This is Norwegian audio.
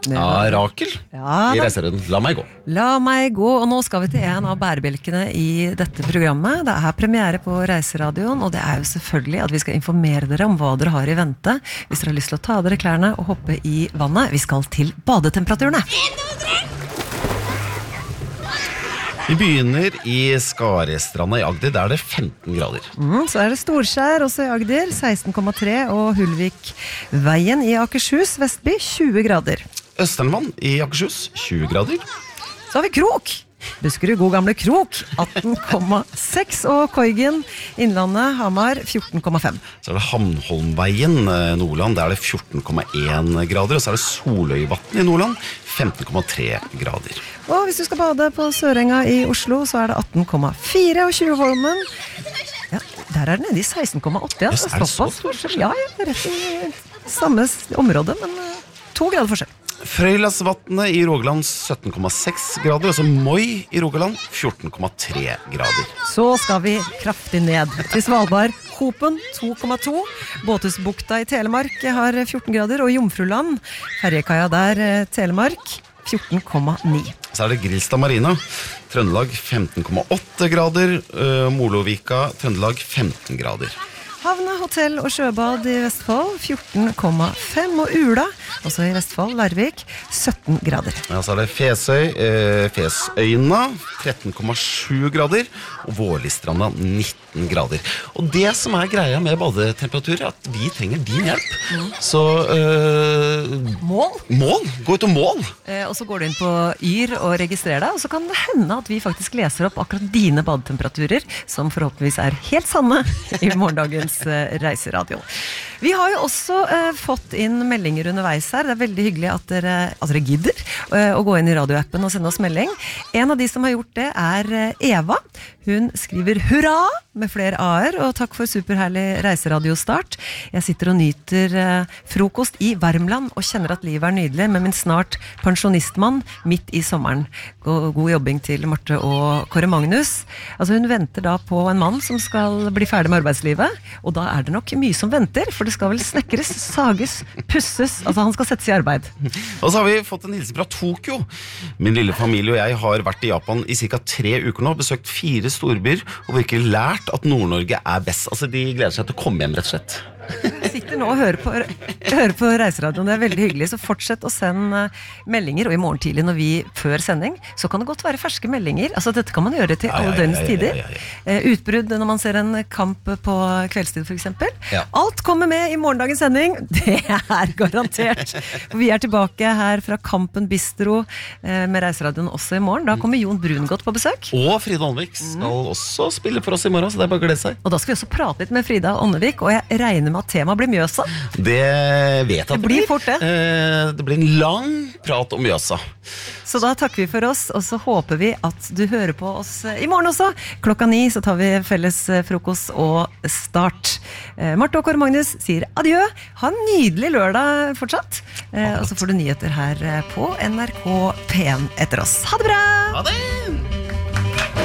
Ja, Rakel I reiserøden. La meg gå. La meg gå, og nå skal vi til en av bærebjelkene I dette programmet. Det premiere på Reiseradioen, og det jo selvfølgelig at vi skal informere dere om hva dere har I vente. Hvis dere har lyst til å ta av dere klærne og hoppe I vannet. Vi skal til badetemperaturene. Vi begynner I Skarestranda I Agder, der det 15 grader. Så det Storskjær også I Agder, 16,3, og Hulvikveien I Akershus, Vestby, 20 grader. Østernvann I Akershus, 20 grader. Så har vi Krok. Buskerud, god gamle Krok, 18,6, og Koigen, Innlandet, Hamar, 14,5. Så det Hamnholmveien, Nordland, der det 14,1 grader, og så det Soløyvatn I Nordland, 15,3 grader. Og hvis du skal bade på Sørenga I Oslo, så det 18,4, og Tjuvholmen, ja, der det nede I 16,8, ja. Yes, det så forskjell? Ja, rett I samme område, men 2 grader forskjell. Frøylasvatnet I Rogaland 17,6 grader, og så Moi I Rogaland 14,3 grader. Så skal vi kraftig ned til Svalbard, Hopen 2,2, Båthusbukta I Telemark har 14 grader, og Jomfruland, ferjekaia der Telemark 14,9. Så det Grilstad Marina, Trøndelag 15,8 grader, Molovika, Trøndelag 15 grader. Havne, hotell og sjøbad I Vestfold 14,5 og Ula, også I Vestfold, Larvik 17 grader. Ja, så det Fesøy, Fesøyna 13,7 grader og Vårlistranda 19 grader. Og det som greia med badetemperatur at vi trenger din hjelp. Så Mål? Gå ut og mål. Og så går du inn på Yr og registrerer deg, og så kan det hende at vi faktisk leser opp akkurat dine badetemperaturer, som forhåpentligvis helt sanne I morgendagens reiseradio. Vi har jo også fått inn meldinger underveis her. Det veldig hyggelig at dere gidder å gå inn I radioappen og sende oss melding. En av de som har gjort det Eva. Hun skriver hurra med flere A-er, og takk for superherlig reiseradiostart. Jeg sitter og nyter frokost I Värmland og kjenner at livet nydelig med min snart pensjonistmann midt I sommeren. God jobbing til Marte og Kåre Magnus. Altså hun venter da på en mann som skal bli ferdig med arbeidslivet, og da det nok mye som venter, for det skal vel snekres, sages, pusses, altså han skal settes I arbeid. Og så har vi fått en hilsen fra Tokyo. Min lille familie og jeg har vært I Japan I ca. 3 uker nå, besøkt 4 storbyer, og virkelig lært at Nord-Norge best. Altså de gleder seg til å komme hjem rett og slett. Jeg sitter nå og hører på reiseradioen, det veldig hyggelig, så fortsett å sende meldinger, og I morgen tidlig når vi før sending, så kan det godt være ferske meldinger, altså dette kan man gjøre til alle døgnets tider. Utbrudd når man ser en kamp på kveldstid for eksempel. Alt kommer med I morgendagens sending, det garantert. For vi tilbake her fra Kampen Bistro med reiseradioen også I morgen, da kommer Jon Brungot på besøk. Og Frida Ånnevik skal også spille for oss I morgen, så det bare å glede seg. Og da skal vi også prate litt med Frida Ånnevik, og jeg regner med at temaet blir Mjøsa. Det vet jeg at det blir fort det. Det blir en lang prat om Mjøsa. Så da takker vi for oss, og så håper vi at du hører på oss I morgen også. 9:00 så tar vi felles frokost og start. Marte og Kåre Magnus sier adjø. Ha en nydelig lørdag fortsatt. Og så får du nyheter her på NRK P1 etter oss. Ha det bra! Ha det!